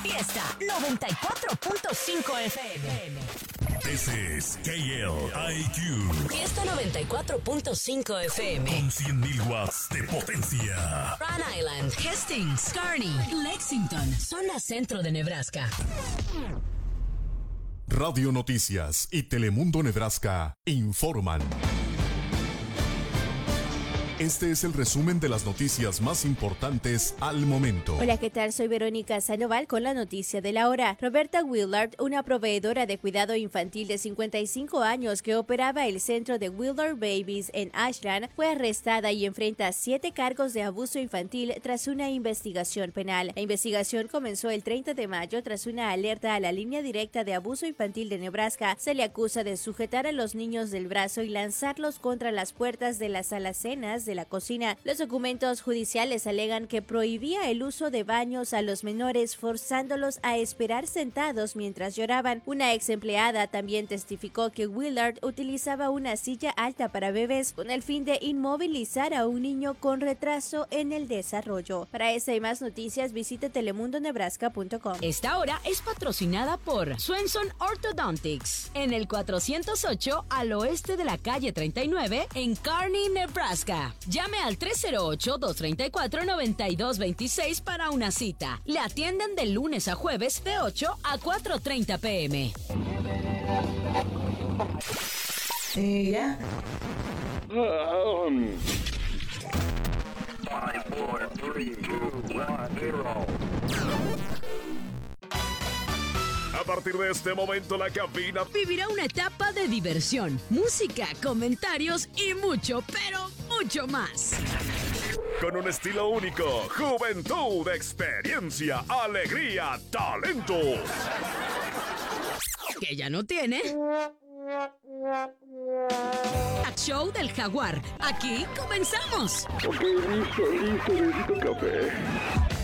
Fiesta 94.5 FM. This is KLIQ. Fiesta 94.5 FM. Con 100.000 watts de potencia. Rhode Island, Hastings, Kearney, Lexington, zona centro de Nebraska. Radio Noticias y Telemundo Nebraska informan. Este es el resumen de las noticias más importantes al momento. Hola, ¿qué tal? Soy Verónica Sandoval con la noticia de la hora. Roberta Willard, una proveedora de cuidado infantil de 55 años que operaba el centro de Willard Babies en Ashland, fue arrestada y enfrenta 7 cargos de abuso infantil tras una investigación penal. La investigación comenzó el 30 de mayo tras una alerta a la línea directa de abuso infantil de Nebraska. Se le acusa de sujetar a los niños del brazo y lanzarlos contra las puertas de las alacenas de la cocina. Los documentos judiciales alegan que prohibía el uso de baños a los menores, forzándolos a esperar sentados mientras lloraban. Una ex empleada también testificó que Willard utilizaba una silla alta para bebés con el fin de inmovilizar a un niño con retraso en el desarrollo. Para esta y más noticias, visite telemundonebraska.com. Esta hora es patrocinada por Swenson Orthodontics en el 408 al oeste de la calle 39 en Kearney, Nebraska. Llame al 308-234-9226 para una cita. Le atienden de lunes a jueves de 8 a 4:30 p.m. ¿Ya? 5, 4, 3, 2, 1, 0. A partir de este momento, la cabina Vivirá una etapa de diversión, música, comentarios y mucho, pero mucho más. con un estilo único, juventud, experiencia, alegría, talento. Que ya no tiene. Talk Show del Jaguar. Aquí comenzamos. Ok, listo, necesito café.